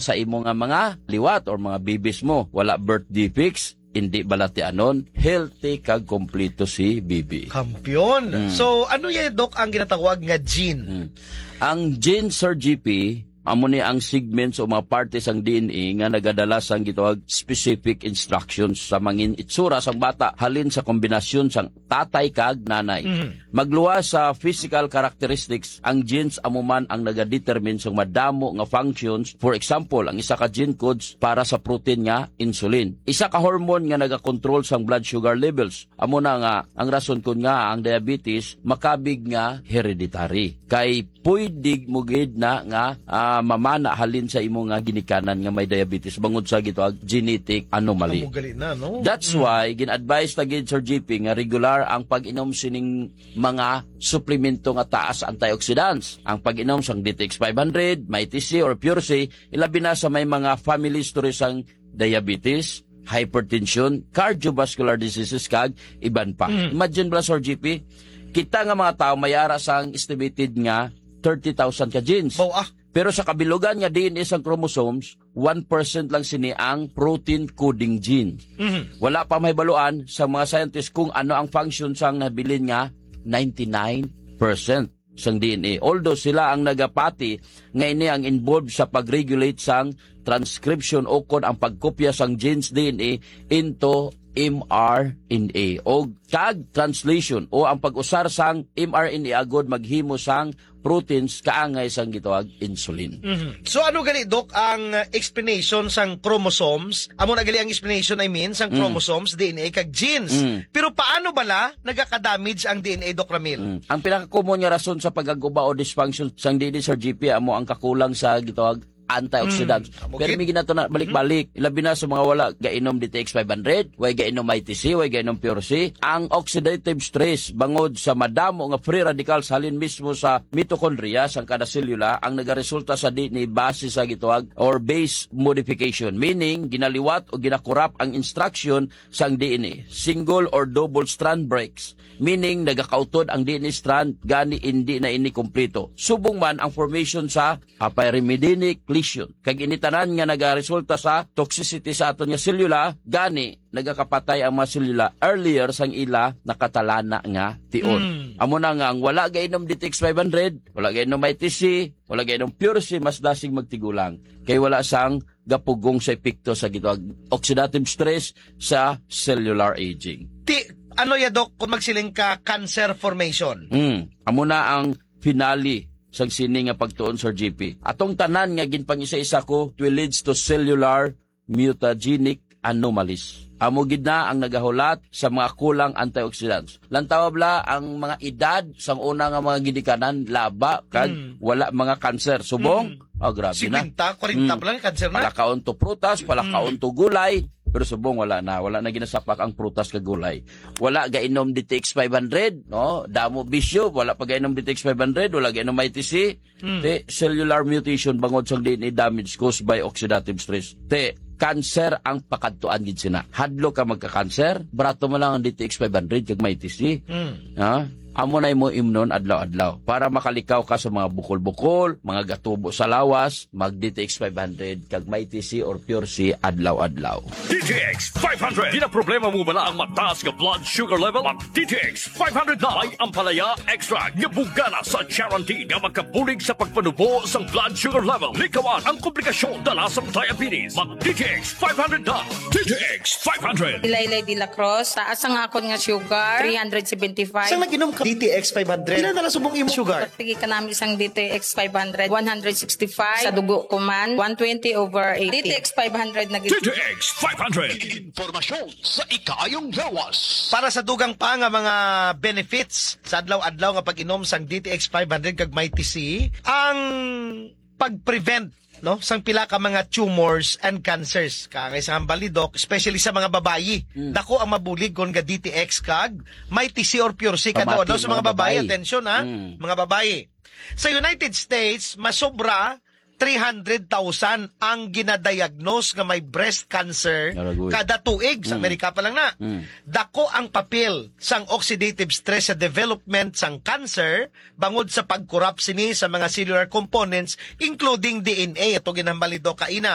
sa imo nga mga liwat or mga babies mo. Wala birth defects, hindi balatianon, healthy kag kompleto si baby. Kampiyon. So, ano yan, Dok, ang ginatawag nga gene? Ang gene, Sir GP, amo ni ang segments o mga partes ang DNA nga nagadala sang gitawag specific instructions sa mangin itsura sang bata halin sa kombinasyon sang tatay kag nanay. Magluwas sa physical characteristics, ang genes amo man ang nagadetermine sang madamo nga functions. For example, ang isa ka gene codes para sa protein nga insulin. Isa ka hormone nga nagakontrol sang blood sugar levels. Amo na nga ang rason kun nga ang diabetes makabig nga hereditary. Kay pwede mo gid na nga mamana halin sa imo nga ginikanan nga may diabetes bangod sa gitawag genetic anomaly. Na, no? That's why gin-advise ta gid Sir GP nga regular ang pag-inom sining mga suplemento nga taas antioxidants. Ang pag-inom sang DTX 500, MyTC or Pure C, ilabi na sa may mga family history sang diabetes, hypertension, cardiovascular diseases kag iban pa. Imagine ba Sir GP, kita nga mga tao mayara sang estimated nga 30,000 ka genes. Pero sa kabilugan nga DNA sang chromosomes, 1% lang sini ang protein coding gene. Wala pa mahibaluan sa mga scientists kung ano ang function sang nabilin nga 99% sang DNA. Although sila ang nagapati nga ini ang involved sa pag-regulate sang transcription o kon ang pagkopya sang genes DNA into mRNA o kag translation o ang pag-usar sang mRNA agod maghimo sang proteins kaangay sang gitawag insulin. So ano gali, Dok, ang explanation sang chromosomes? Amo na gali ang explanation, I mean, sang chromosomes, DNA kag genes. Pero paano bala nagaka-damage ang DNA, Dok Ramil? Ang pinaka-common nga rason sa pagaguba o dysfunction sang DNA Sir GP amo ang kakulang sa gitawag antioxidants. Pero may ginato na balik-balik. Ilabi na sa mga wala gainom DTX 500, way gainom MyTC, way gainom Pure C. Ang oxidative stress bangod sa madamo nga free radicals halin mismo sa mitochondria sang kada selula ang nagaresulta sa DNA base sa gitawag or base modification. Meaning, ginaliwat o ginakurap ang instruction sang DNA. Single or double strand breaks. Meaning, nagakautod ang DNA strand gani hindi na ini kompleto. Subong man ang formation sa pyrimidinic lesion. Kag initanan nga nagaresulta sa toxicity sa aton nga selula, gani nagakapatay ang mga selula earlier sang ila nakatalana nga tion. Amo na nga ang wala gainom DTX 500, wala gainom MyTC, wala gainom Pure C, mas dasig magtigulang. Kay wala sang gapugong sa epekto sa gitawag oxidative stress sa cellular aging. Ano ya, Dok, kung magsiling ka cancer formation? Amo na ang finale sang sini nga pagtuon Sir GP. Atong tanan nga ginpangisa-isa ko will leads to cellular mutagenic anomalies. Amo gid na ang nagahulat sa mga kulang antioxidants. Lantaw bla ang mga edad sang una nga mga ginikanan laba kag wala mga cancer. Subong? Grabe 50, na. 40 pa lang cancer na. Palakaon to prutas, palakaon to gulay. Pero subong wala na ginasapak ang prutas kag gulay. Wala gainom DTX 500, no? Damo bisyo, wala pa gainom DTX 500, wala gainom MyTC. Cellular mutation bangod sang DNA damage caused by oxidative stress. Cancer ang pakadtuan gid sina. Hadlo ka magka-cancer, brato mo lang ang DTX 500 kag MyTC. Amo na mo imnon adlaw-adlaw para makalikaw ka sa mga bukol-bukol, mga gatubo sa lawas, mag DTX 500 kag MyTC or Pure C adlaw-adlaw. DTX 500. Di na problema mo bala ang mataas nga blood sugar level? Mag DTX 500 na may ampalaya extra nga bugana sa guarantee nga magkabulig sa pagpanubo sa blood sugar level. Likawan ang komplikasyon dala sa diabetes. Mag DTX 500 na. DTX 500. Ilaylay de la Cruz, taas ang akon nga sugar, 375. Saan nag-inom ka DTX 500? Ilan na subong imo sugar? Pagtigi ka namin isang DTX 500, 165. Sa dugo ko man, 120/80. DTX 500 na DTX 500. Informasyon sa ikayong lawas. Para sa dugang pa nga mga benefits sa adlaw-adlaw nga pag-inom sang DTX 500 kag MyTC, ang pag-prevent sang pila ka mga tumors and cancers kagay sa hambalidok, especially sa mga babayi. Dako ang mabulig kon ga DTX kag MyTC or Pure C kadto daw sa mga babayi. Attention ha, mga babayi. Sa United States, masobra 300,000 ang ginadiagnose nga may breast cancer kada tuig. Sa Amerika pa lang na. Dako ang papel sang oxidative stress sa development sang cancer bangod sa pagkurap sini sa mga cellular components including DNA. Ito ginambalido kaina.